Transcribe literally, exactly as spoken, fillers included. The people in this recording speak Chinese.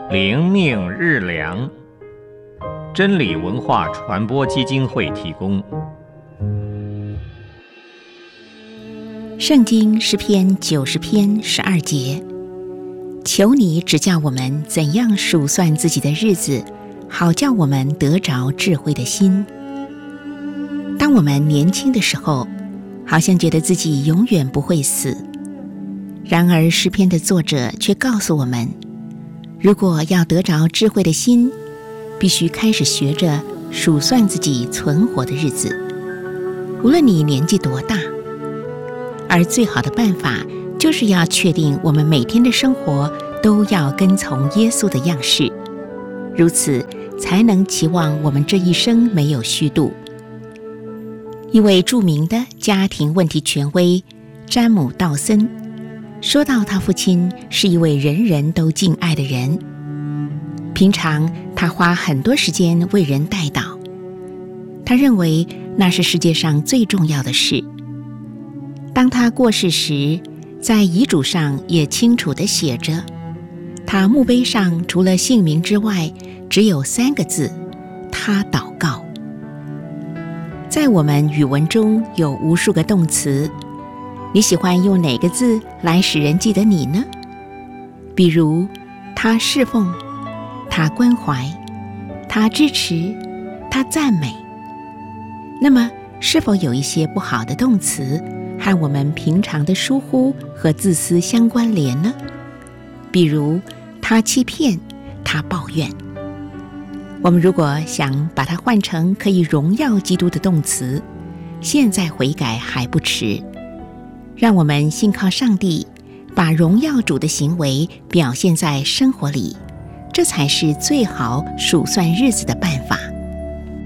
灵命日粮，真理文化传播基金会提供。 圣经诗篇九十篇十二节，求你指教我们怎样数算自己的日子，好叫我们得着智慧的心。当我们年轻的时候，好像觉得自己永远不会死，然而诗篇的作者却告诉我们，如果要得着智慧的心，必须开始学着数算自己存活的日子，无论你年纪多大。而最好的办法，就是要确定我们每天的生活都要跟从耶稣的样式，如此才能期望我们这一生没有虚度。一位著名的家庭问题权威詹姆·道森说到，他父亲是一位人人都敬爱的人，平常他花很多时间为人代祷，他认为那是世界上最重要的事。当他过世时，在遗嘱上也清楚地写着，他墓碑上除了姓名之外，只有三个字：他祷告。在我们语文中有无数个动词，你喜欢用哪个字来使人记得你呢？比如他侍奉，他关怀，他支持，他赞美。那么是否有一些不好的动词和我们平常的疏忽和自私相关联呢？比如他欺骗，他抱怨。我们如果想把它换成可以荣耀基督的动词，现在悔改还不迟。让我们信靠上帝，把荣耀主的行为表现在生活里，这才是最好数算日子的办法。